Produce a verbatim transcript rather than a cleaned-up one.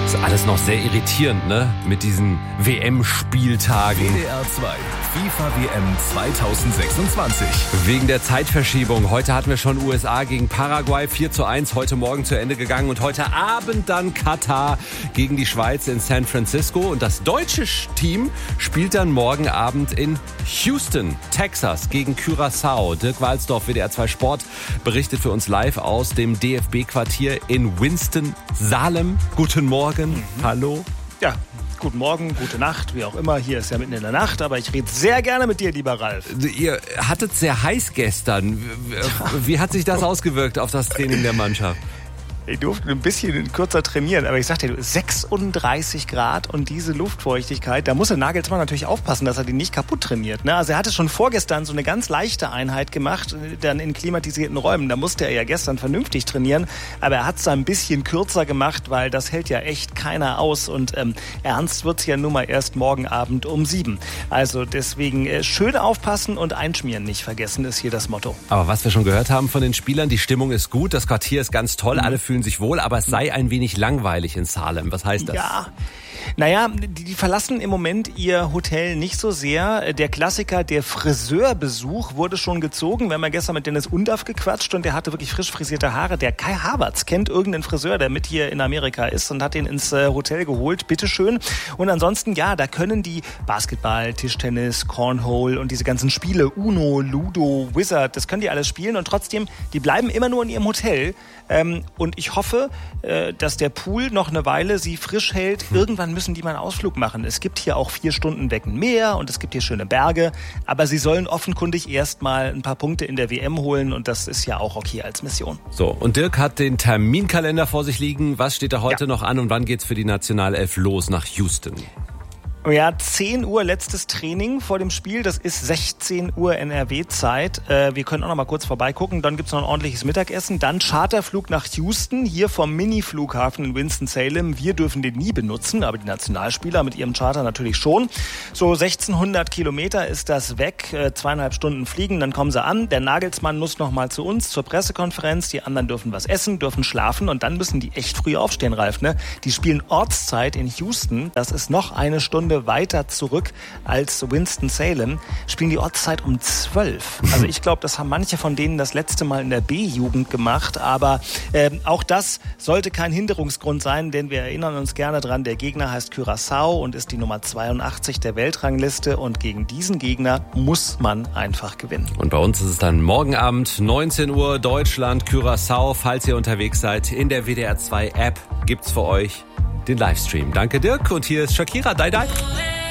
Ist alles noch sehr irritierend, ne? Mit diesen W M-Spieltagen. W D R zwei, FIFA W M zweitausendsechsundzwanzig. Wegen der Zeitverschiebung. Heute hatten wir schon U S A gegen Paraguay, vier zu eins, heute Morgen zu Ende gegangen. Und heute Abend dann Katar gegen die Schweiz in San Francisco. Und das deutsche Team spielt dann morgen Abend in Houston, Texas gegen Curaçao. Dirk Walsdorf, W D R zwei Sport, berichtet für uns live aus dem D F B-Quartier in Winston-Salem. Guten Morgen. Mhm. Hallo. Ja, guten Morgen, gute Nacht, wie auch immer. Hier ist ja mitten in der Nacht, aber ich rede sehr gerne mit dir, lieber Ralf. Ihr hattet sehr heiß gestern. Wie hat sich das ausgewirkt auf das Training der Mannschaft? Ich durfte ein bisschen kürzer trainieren, aber ich sagte dir, sechsunddreißig Grad und diese Luftfeuchtigkeit, da muss der Nagelsmann natürlich aufpassen, dass er die nicht kaputt trainiert. Ne? Also er hatte schon vorgestern so eine ganz leichte Einheit gemacht, dann in klimatisierten Räumen. Da musste er ja gestern vernünftig trainieren, aber er hat es ein bisschen kürzer gemacht, weil das hält ja echt keiner aus und ähm, ernst wird's ja nun mal erst morgen Abend um sieben. Also deswegen äh, schön aufpassen und einschmieren nicht vergessen, ist hier das Motto. Aber was wir schon gehört haben von den Spielern, die Stimmung ist gut, das Quartier ist ganz toll, mhm. alle fühlen sich wohl, aber es sei ein wenig langweilig in Salem. Was heißt das? Ja, naja, die, die verlassen im Moment ihr Hotel nicht so sehr. Der Klassiker, der Friseurbesuch wurde schon gezogen. Wir haben ja gestern mit Dennis Undaff gequatscht und der hatte wirklich frisch frisierte Haare. Der Kai Havertz kennt irgendeinen Friseur, der mit hier in Amerika ist und hat ihn ins äh, Hotel geholt. Bitteschön. Und ansonsten, ja, da können die Basketball, Tischtennis, Cornhole und diese ganzen Spiele, Uno, Ludo, Wizard, das können die alles spielen und trotzdem, die bleiben immer nur in ihrem Hotel. Ähm, und ich hoffe, äh, dass der Pool noch eine Weile sie frisch hält. Irgendwann müssen die mal einen Ausflug machen. Es gibt hier auch vier Stunden weg ein Meer und es gibt hier schöne Berge. Aber sie sollen offenkundig erst mal ein paar Punkte in der W M holen und das ist ja auch okay als Mission. So, und Dirk hat den Terminkalender vor sich liegen. Was steht da heute ja. noch an und wann geht's für die Nationalelf los nach Houston? Ja, zehn Uhr letztes Training vor dem Spiel. Das ist sechzehn Uhr N R W-Zeit. Äh, wir können auch noch mal kurz vorbeigucken. Dann gibt's noch ein ordentliches Mittagessen. Dann Charterflug nach Houston, hier vom Mini-Flughafen in Winston-Salem. Wir dürfen den nie benutzen, aber die Nationalspieler mit ihrem Charter natürlich schon. So sechzehnhundert Kilometer ist das weg. Äh, zweieinhalb Stunden fliegen, dann kommen sie an. Der Nagelsmann muss noch mal zu uns zur Pressekonferenz. Die anderen dürfen was essen, dürfen schlafen und dann müssen die echt früh aufstehen, Ralf. Ne? Die spielen Ortszeit in Houston. Das ist noch eine Stunde weiter zurück als Winston-Salem, spielen die Ortszeit um zwölf. Also ich glaube, das haben manche von denen das letzte Mal in der B-Jugend gemacht, aber äh, auch das sollte kein Hinderungsgrund sein, denn wir erinnern uns gerne dran, der Gegner heißt Curaçao und ist die Nummer zweiundachtzig der Weltrangliste und gegen diesen Gegner muss man einfach gewinnen. Und bei uns ist es dann morgen Abend, neunzehn Uhr, Deutschland, Curaçao. Falls ihr unterwegs seid, in der W D R zwei App gibt's für euch den Livestream. Danke Dirk und hier ist Shakira, Dai Dai.